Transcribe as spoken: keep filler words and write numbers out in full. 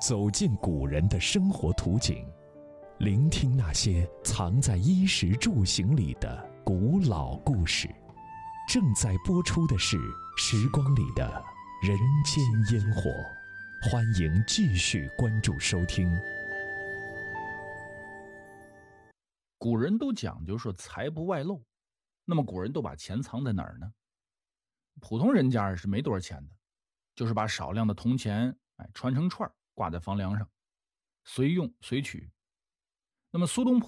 走进古人的生活图景，聆听那些藏在衣食住行里的古老故事。正在播出的是《时光里的人间烟火》，欢迎继续关注收听。 古人都讲究说财不外露，那么古人都把钱藏在哪儿呢？普通人家是没多少钱的，就是把少量的铜钱哎穿成串挂在房梁上，随用随取。那么苏东坡